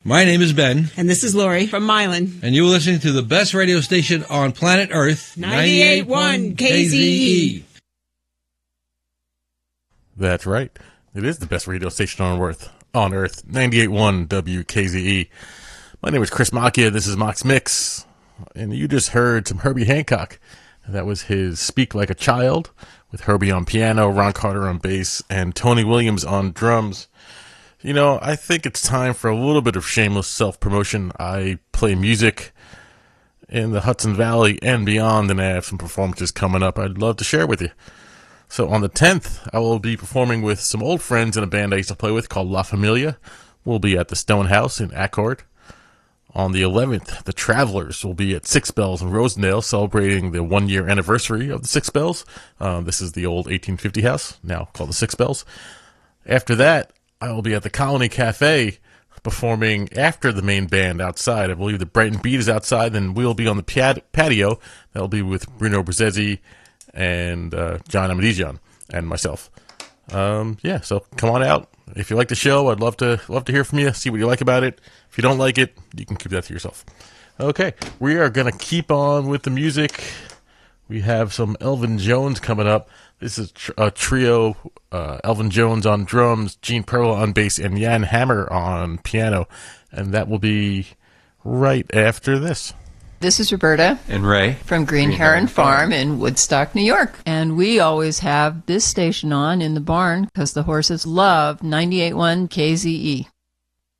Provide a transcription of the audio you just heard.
My name is Ben. And this is Lori from Milan. And you're listening to the best radio station on planet Earth, 98.1 KZE. That's right. It is the best radio station on Earth, 98.1 WKZE. My name is Chris Macchia. This is Mox Mix. And you just heard some Herbie Hancock. That was his Speak Like a Child, with Herbie on piano, Ron Carter on bass, and Tony Williams on drums. You know, I think it's time for a little bit of shameless self-promotion. I play music in the Hudson Valley and beyond, and I have some performances coming up I'd love to share with you. So on the 10th, I will be performing with some old friends in a band I used to play with called La Familia. We'll be at the Stone House in Accord. On the 11th, the Travelers will be at Six Bells in Rosendale, celebrating the 1-year anniversary of the Six Bells. This is the old 1850 house, now called the Six Bells. After that, I will be at the Colony Cafe performing after the main band outside. I believe the Brighton Beat is outside, and we'll be on the patio. That'll be with Bruno Brzezzi and John Amadijan and myself. So come on out. If you like the show, I'd love to hear from you, see what you like about it. If you don't like it, you can keep that to yourself. Okay, we are going to keep on with the music. We have some Elvin Jones coming up. This is a trio, Elvin Jones on drums, Gene Perla on bass, and Jan Hammer on piano. And that will be right after this. This is Roberta and Ray from Green Heron Farm in Woodstock, New York. And we always have this station on in the barn because the horses love 98.1 KZE.